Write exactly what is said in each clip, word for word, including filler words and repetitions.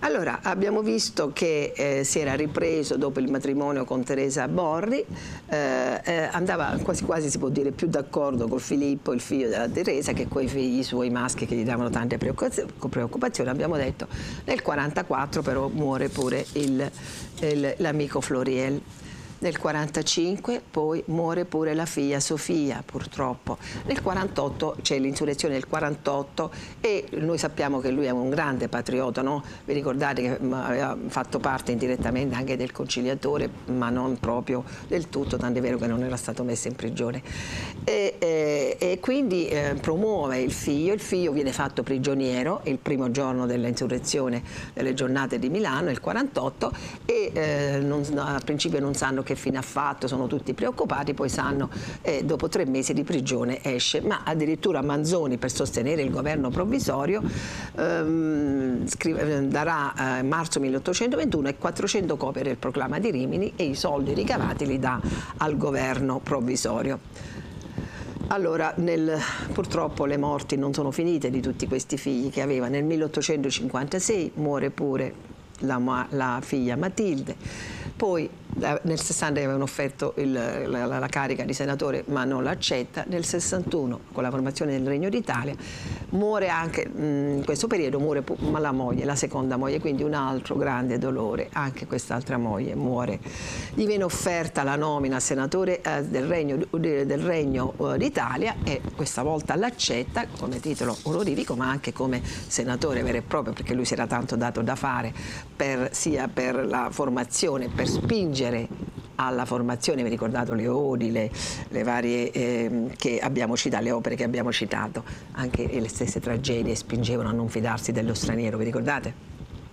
Allora, abbiamo visto che eh, si era ripreso dopo il matrimonio con Teresa Borri, eh, eh, andava quasi quasi, si può dire, più d'accordo con Filippo, il figlio della Teresa, che coi figli suoi maschi che gli davano tante preoccupazioni. Abbiamo detto, nel quarantaquattro però muore pure l'amico Floriel. Nel quarantacinque poi muore pure la figlia Sofia, purtroppo. Nel quarantotto c'è l'insurrezione del quarantotto e noi sappiamo che lui è un grande patriota, no? Vi ricordate che aveva fatto parte indirettamente anche del conciliatore, ma non proprio del tutto, tant'è vero che non era stato messo in prigione. E, e, e quindi eh, promuove il figlio, il figlio viene fatto prigioniero il primo giorno dell'insurrezione delle giornate di Milano, il quarantotto, e eh, non, al principio non sanno che che fine ha fatto, sono tutti preoccupati, poi sanno eh, dopo tre mesi di prigione esce, ma addirittura Manzoni, per sostenere il governo provvisorio, ehm, scrive, darà eh, marzo milleottocentoventuno e quattrocento copie del proclama di Rimini e i soldi ricavati li dà al governo provvisorio. Allora, nel, purtroppo le morti non sono finite di tutti questi figli che aveva. Nel milleottocentocinquantasei muore pure la, la figlia Matilde. Poi nel sessanta gli avevano offerto il, la, la carica di senatore, ma non l'accetta. Nel sessantuno, con la formazione del Regno d'Italia, muore anche, mh, in questo periodo muore la moglie, la seconda moglie, quindi un altro grande dolore, anche quest'altra moglie muore. Gli viene offerta la nomina a senatore eh, del Regno, del Regno eh, d'Italia e questa volta l'accetta come titolo onorifico, ma anche come senatore vero e proprio, perché lui si era tanto dato da fare per, sia per la formazione, per spingere alla formazione. Vi ricordate le odi, le, le varie eh, che abbiamo citato, le opere che abbiamo citato, anche le stesse tragedie spingevano a non fidarsi dello straniero, vi ricordate?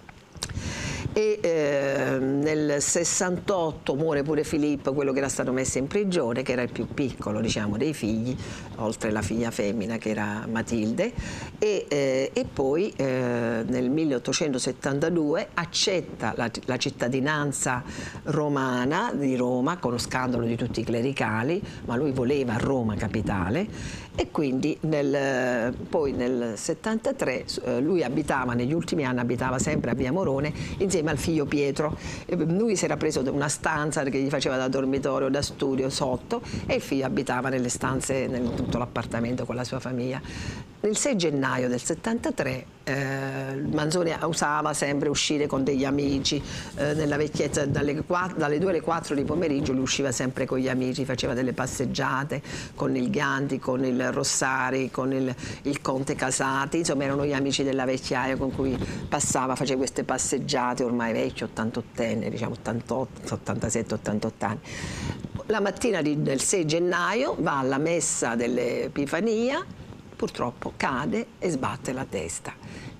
E eh, nel sessantotto muore pure Filippo, quello che era stato messo in prigione, che era il più piccolo, diciamo, dei figli, oltre la figlia femmina che era Matilde, e, eh, e poi eh, nel milleottocentosettantadue accetta la, la cittadinanza romana di Roma, con lo scandalo di tutti i clericali, ma lui voleva Roma capitale, e quindi nel, poi nel settantatré eh, lui abitava, negli ultimi anni abitava sempre a Via Morone insieme al figlio Pietro. Lui si era preso una stanza che gli faceva da dormitorio, da studio sotto, e il figlio abitava nelle stanze, nel tutto l'appartamento con la sua famiglia. Il sei gennaio del settantatré eh, Manzoni usava sempre uscire con degli amici, eh, nella vecchiezza dalle, dalle due alle quattro di pomeriggio lui usciva sempre con gli amici, faceva delle passeggiate con il Gandhi, con il Rossari, con il, il Conte Casati, insomma erano gli amici della vecchiaia con cui passava, faceva queste passeggiate, ormai vecchio, ottantottenne, diciamo ottantotto, ottantasette, ottantotto anni. La mattina di, del sei gennaio va alla messa dell'Epifania, purtroppo cade e sbatte la testa.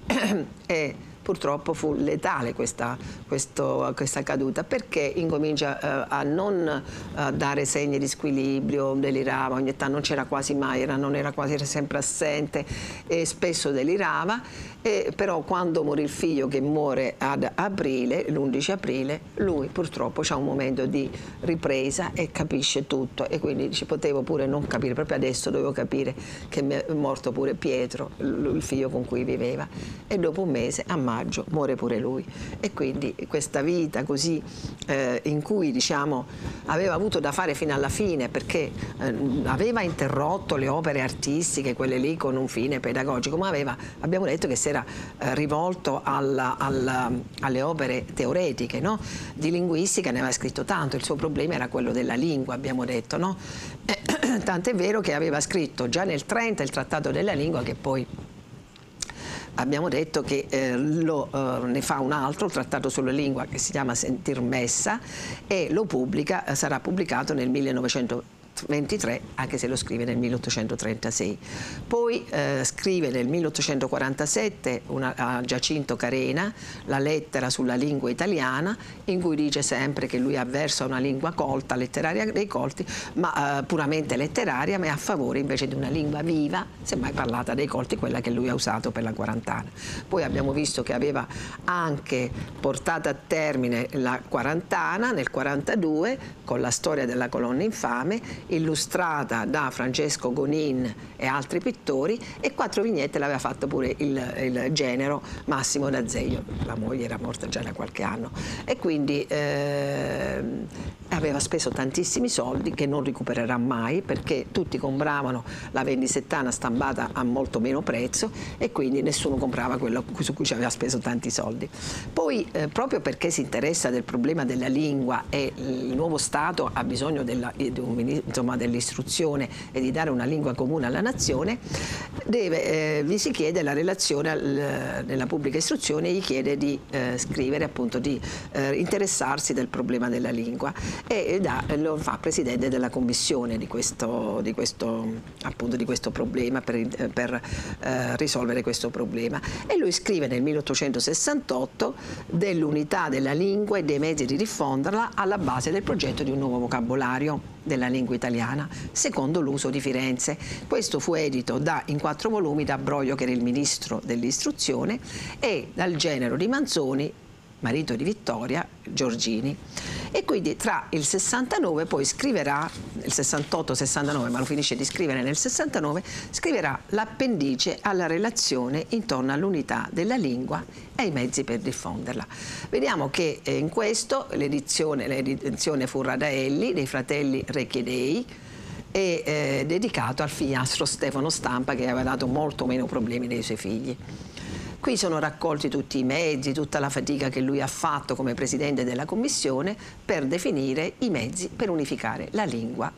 e purtroppo fu letale questa, questo, questa caduta, perché incomincia eh, a non eh, dare segni di squilibrio, delirava, ogni tanto non c'era quasi mai, era, non era quasi, era sempre assente e spesso delirava, e però quando morì il figlio, che muore ad aprile, l'undici aprile, lui purtroppo ha un momento di ripresa e capisce tutto, e quindi dice: potevo pure non capire, proprio adesso dovevo capire che è morto pure Pietro, il figlio con cui viveva, e dopo un mese, a maggio, muore pure lui. E quindi questa vita così eh, in cui, diciamo, aveva avuto da fare fino alla fine, perché eh, aveva interrotto le opere artistiche, quelle lì con un fine pedagogico, ma aveva, abbiamo detto che si era eh, rivolto alla, alla, alle opere teoretiche, no? Di linguistica ne aveva scritto tanto, il suo problema era quello della lingua, abbiamo detto, no? Eh, tant'è vero che aveva scritto già nel trenta il Trattato della Lingua, che poi abbiamo detto che eh, lo, eh, ne fa un altro, il trattato sulla lingua, che si chiama Sentir Messa, e lo pubblica, eh, sarà pubblicato nel millenovecento ventitré, anche se lo scrive nel milleottocentotrentasei. Poi eh, scrive nel milleottocentoquarantasette una, a Giacinto Carena la lettera sulla lingua italiana, in cui dice sempre che lui è avverso a una lingua colta, letteraria dei colti, ma eh, puramente letteraria, ma è a favore invece di una lingua viva, semmai parlata dei colti, quella che lui ha usato per la quarantana. Poi abbiamo visto che aveva anche portato a termine la quarantana nel quarantadue con la storia della colonna infame, illustrata da Francesco Gonin e altri pittori, e quattro vignette l'aveva fatto pure il, il genero Massimo d'Azeglio, la moglie era morta già da qualche anno, e quindi eh, aveva speso tantissimi soldi che non recupererà mai, perché tutti compravano la vendisettana stampata a molto meno prezzo e quindi nessuno comprava quello su cui ci aveva speso tanti soldi. Poi eh, proprio perché si interessa del problema della lingua e il nuovo Stato ha bisogno dell'istruzione e di dare una lingua comune alla nazione, deve, eh, gli si chiede la relazione al, nella pubblica istruzione, gli chiede di eh, scrivere, appunto di eh, interessarsi del problema della lingua, e da, lo fa presidente della commissione di questo, di questo, appunto, di questo problema, per, per eh, risolvere questo problema. E lui scrive nel milleottocentosessantotto dell'unità della lingua e dei mezzi di diffonderla alla base del progetto di un nuovo vocabolario della lingua italiana, secondo l'uso di Firenze. Questo fu edito da, in quattro volumi da Broglio, che era il ministro dell'istruzione, e dal genero di Manzoni, marito di Vittoria Giorgini. E quindi tra il sessantanove poi scriverà, il sessantotto sessantanove, ma lo finisce di scrivere nel sessantanove, scriverà l'appendice alla relazione intorno all'unità della lingua e ai mezzi per diffonderla. Vediamo che eh, in questo l'edizione fu Radaelli, dei fratelli Rechiedei, e eh, dedicato al figliastro Stefano Stampa, che aveva dato molto meno problemi dei suoi figli. Qui sono raccolti tutti i mezzi, tutta la fatica che lui ha fatto come presidente della commissione per definire i mezzi per unificare la lingua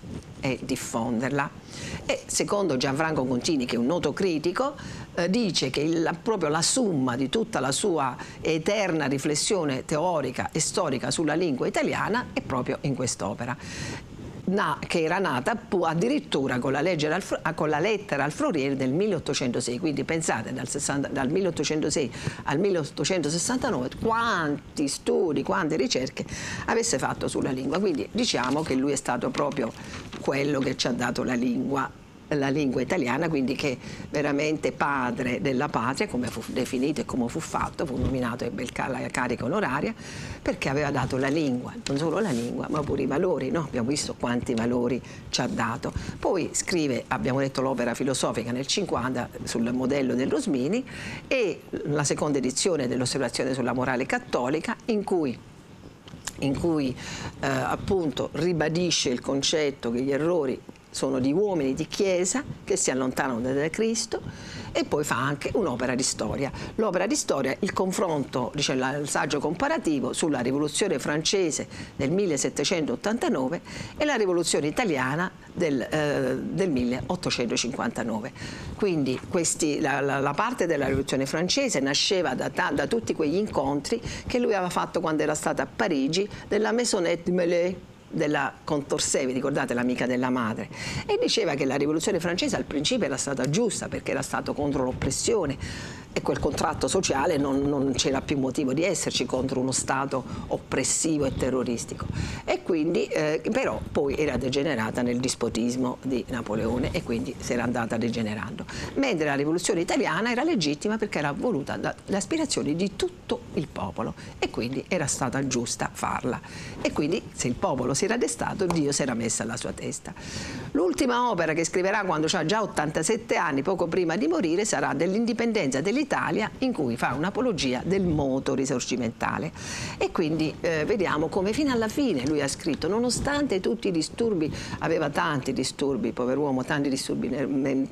e diffonderla. E secondo Gianfranco Concini, che è un noto critico, eh, dice che il, proprio la somma di tutta la sua eterna riflessione teorica e storica sulla lingua italiana è proprio in quest'opera, che era nata addirittura con la, con la lettera al Fleurier del milleottocentosei, quindi pensate dal, sessanta, dal milleottocentosei al milleottocentosessantanove quanti studi, quante ricerche avesse fatto sulla lingua. Quindi diciamo che lui è stato proprio quello che ci ha dato la lingua la lingua italiana, quindi che veramente padre della patria, come fu definito e come fu fatto, fu nominato, ebbe la carica onoraria, perché aveva dato la lingua, non solo la lingua, ma pure i valori, no? Abbiamo visto quanti valori ci ha dato. Poi scrive, abbiamo detto, l'opera filosofica nel cinquanta sul modello del Rosmini, e la seconda edizione dell'Osservazione sulla morale cattolica, in cui in cui eh, appunto ribadisce il concetto che gli errori sono di uomini di chiesa che si allontanano da Cristo, e poi fa anche un'opera di storia. L'opera di storia, il confronto, dice, il saggio comparativo sulla rivoluzione francese del millesettecentottantanove e la rivoluzione italiana del, eh, del milleottocentocinquantanove. Quindi questi, la, la, la parte della rivoluzione francese nasceva da, da tutti quegli incontri che lui aveva fatto quando era stato a Parigi, della Maisonnette Melay, della Contorsè, vi ricordate, l'amica della madre, e diceva che la rivoluzione francese al principio era stata giusta perché era stato contro l'oppressione, e quel contratto sociale non, non c'era più motivo di esserci contro uno Stato oppressivo e terroristico, e quindi eh, però poi era degenerata nel dispotismo di Napoleone, e quindi si era andata degenerando, mentre la rivoluzione italiana era legittima perché era voluta dalle aspirazioni di tutto il popolo, e quindi era stata giusta farla, e quindi se il popolo si era destato, Dio si era messa alla sua testa. L'ultima opera che scriverà quando ha già ottantasette anni, poco prima di morire, sarà dell'indipendenza dell'Italia, in cui fa un'apologia del moto risorgimentale, e quindi eh, vediamo come fino alla fine lui ha scritto, nonostante tutti i disturbi, aveva tanti disturbi, pover'uomo, tanti disturbi ner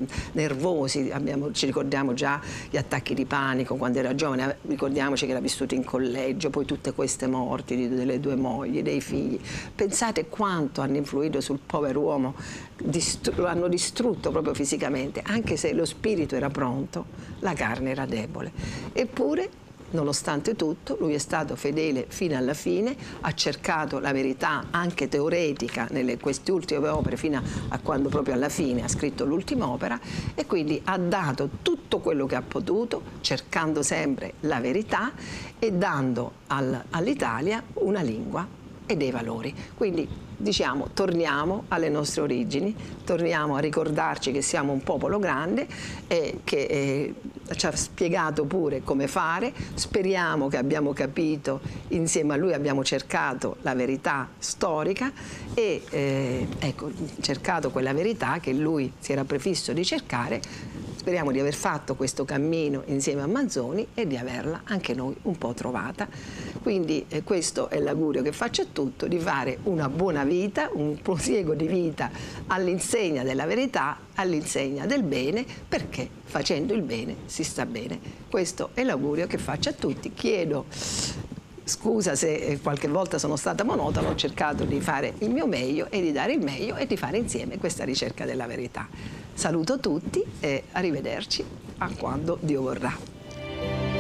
nervosi, abbiamo, ci ricordiamo già gli attacchi di panico quando era giovane, ricordiamoci che era vissuto in collegio, poi tutte queste morti di, delle due mogli, dei figli. Pensate quanto hanno influito sul pover'uomo, lo hanno distrutto proprio fisicamente, anche se lo spirito era pronto, la carne era debole. Eppure, nonostante tutto, lui è stato fedele fino alla fine, ha cercato la verità anche teoretica nelle queste ultime opere, fino a quando proprio alla fine ha scritto l'ultima opera, e quindi ha dato tutto quello che ha potuto, cercando sempre la verità e dando al, all'Italia una lingua e dei valori. Quindi diciamo, torniamo alle nostre origini, torniamo a ricordarci che siamo un popolo grande e che eh, ci ha spiegato pure come fare, speriamo che abbiamo capito, insieme a lui abbiamo cercato la verità storica e eh, ecco, cercato quella verità che lui si era prefisso di cercare. Speriamo di aver fatto questo cammino insieme a Manzoni e di averla anche noi un po' trovata. Quindi eh, questo è l'augurio che faccio a tutti, di fare una buona vita, un prosieguo di vita all'insegna della verità, all'insegna del bene, perché facendo il bene si sta bene. Questo è l'augurio che faccio a tutti. Chiedo scusa se qualche volta sono stata monotona, ho cercato di fare il mio meglio e di dare il meglio e di fare insieme questa ricerca della verità. Saluto tutti e arrivederci a quando Dio vorrà.